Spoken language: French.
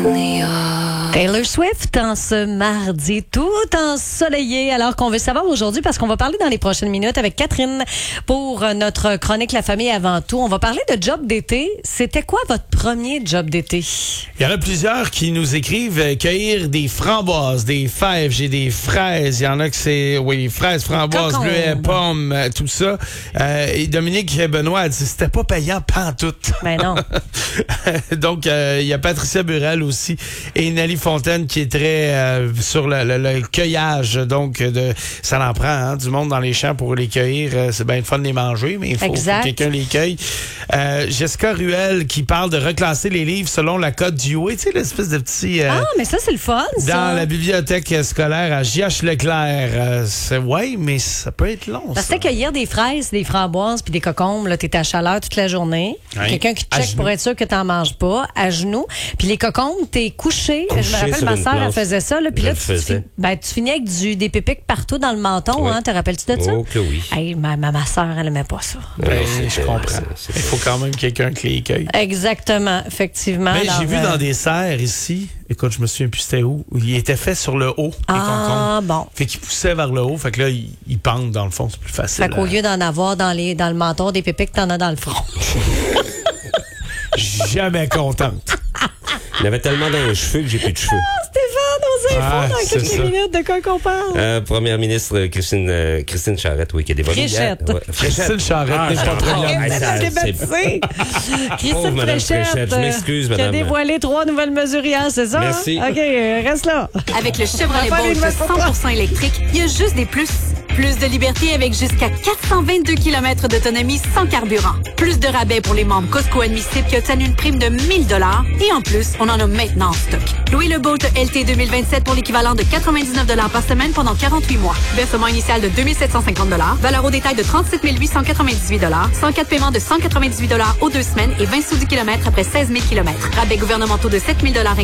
Taylor Swift en ce mardi tout ensoleillé, alors qu'on veut savoir aujourd'hui, parce qu'on va parler dans les prochaines minutes avec Catherine pour notre chronique La famille avant tout. On va parler de job d'été. C'était quoi votre premier job d'été? Il y en a plusieurs qui nous écrivent cueillir des framboises, des fèves, j'ai des fraises. Il y en a que c'est, fraises, framboises, bleuets, pommes, tout ça. Et Dominique Benoît a dit c'était pas payant pantoute. Ben non. Donc, il y a Patricia Burel aussi et Nelly Fontaine qui est très sur le cueillage. Donc, ça en prend hein, du monde dans les champs pour les cueillir. C'est bien le fun de les manger, mais il faut que quelqu'un les cueille. Jessica Ruel qui parle de reclasser les livres selon la cote du UA. Tu sais, l'espèce de petit... mais ça, c'est le fun, ça. Dans la bibliothèque scolaire à J.H. Leclerc. Mais ça peut être long, Parce que cueillir des fraises, des framboises puis des cocombes, là, t'es à chaleur toute la journée. Hein? Quelqu'un qui check pour être sûr que t'en manges pas, à genoux. Puis les cocombes, t'es couché. Je me rappelle, ma sœur, elle faisait ça. Là, puis là, tu finis avec des pépiques partout dans le menton. Hein, te rappelles-tu de ça? Oh, que oui. Hey, ma sœur, elle aimait pas ça. Je comprends. Il faut quand même quelqu'un qui les cueille. Exactement, effectivement. Mais j'ai vu dans des serres ici, écoute, je me souviens plus c'était où, il était fait sur le haut. Bon. Fait qu'il poussait vers le haut, fait que là, il pend dans le fond, c'est plus facile. Fait qu'au lieu d'en avoir dans le menton des pépiques, t'en as dans le front. Jamais contente. Il avait tellement dans les cheveux que j'ai plus de cheveux. Stéphane, on s'informe dans quelques minutes de quoi qu'on parle. Première ministre Christine Charette, qui a dévoilé hier. Christine Charette n'est pas très bien. Christine Fréchette, je m'excuse, madame. Qui a dévoilé 3 nouvelles mesures hier, c'est ça? Merci. OK, reste là. Avec le Chevrolet Bolt 100% électrique, il y a juste des plus. Plus de liberté avec jusqu'à 422 km d'autonomie sans carburant. Plus de rabais pour les membres Costco admissibles qui obtiennent une prime de 1 000 $. Et en plus, on en a maintenant en stock. Louez le Bolt LT 2027 pour l'équivalent de 99 $ par semaine pendant 48 mois. Versement initial de 2 750 $. Valeur au détail de 37 898 $. 104 paiements de 198 $ aux 2 semaines et 20 sous du kilomètre après 16 000 km. Rabais gouvernementaux de 7 000 $